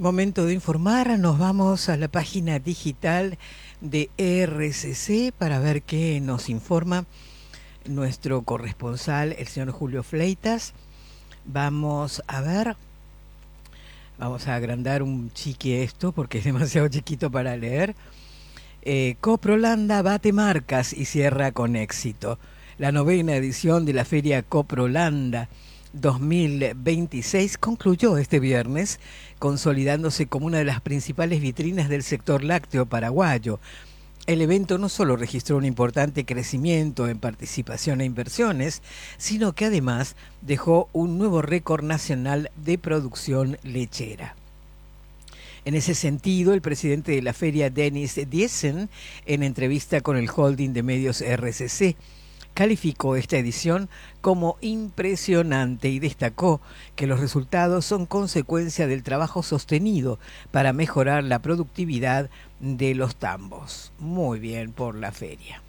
Momento de informar, nos vamos a la página digital de RCC para ver qué nos informa nuestro corresponsal, el señor Julio Fleitas. Vamos a ver, vamos a agrandar un chiqui esto porque es demasiado chiquito para leer. Coprolanda bate marcas y cierra con éxito. La novena edición de la Feria Coprolanda 2026 concluyó este viernes, consolidándose como una de las principales vitrinas del sector lácteo paraguayo. El evento no solo registró un importante crecimiento en participación e inversiones, sino que además dejó un nuevo récord nacional de producción lechera. En ese sentido, el presidente de la feria, Denis Diesen, en entrevista con el holding de medios RCC, calificó esta edición como impresionante y destacó que los resultados son consecuencia del trabajo sostenido para mejorar la productividad de los tambos. Muy bien por la feria.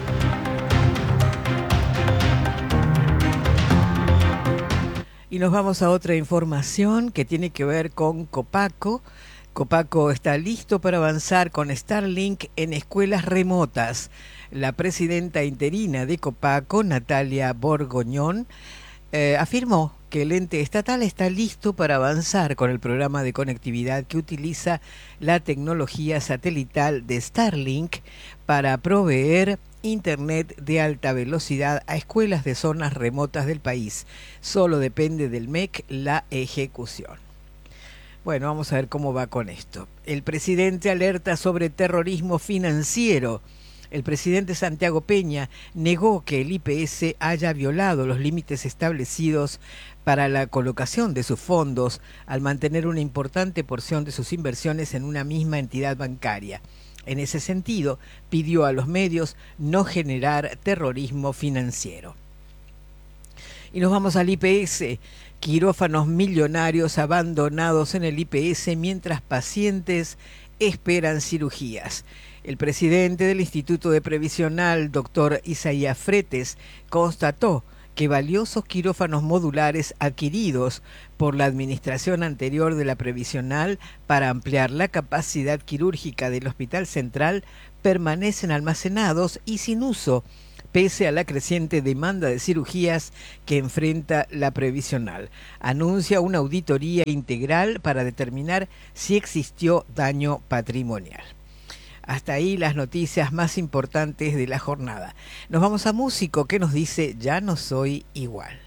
Y nos vamos a otra información que tiene que ver con Copaco. Copaco está listo para avanzar con Starlink en escuelas remotas. La presidenta interina de Copaco, Natalia Borgoñón, afirmó que el ente estatal está listo para avanzar con el programa de conectividad que utiliza la tecnología satelital de Starlink para proveer internet de alta velocidad a escuelas de zonas remotas del país. Solo depende del MEC la ejecución. Bueno, vamos a ver cómo va con esto. El presidente alerta sobre terrorismo financiero. El presidente Santiago Peña negó que el IPS haya violado los límites establecidos para la colocación de sus fondos al mantener una importante porción de sus inversiones en una misma entidad bancaria. En ese sentido, pidió a los medios no generar terrorismo financiero. Y nos vamos al IPS. Quirófanos millonarios abandonados en el IPS mientras pacientes esperan cirugías. El presidente del Instituto de Previsional, doctor Isaías Fretes, constató que valiosos quirófanos modulares adquiridos por la administración anterior de la Previsional para ampliar la capacidad quirúrgica del Hospital Central permanecen almacenados y sin uso, pese a la creciente demanda de cirugías que enfrenta la Previsional. Anuncia una auditoría integral para determinar si existió daño patrimonial. Hasta ahí las noticias más importantes de la jornada. Nos vamos a Músico, que nos dice Ya no soy igual.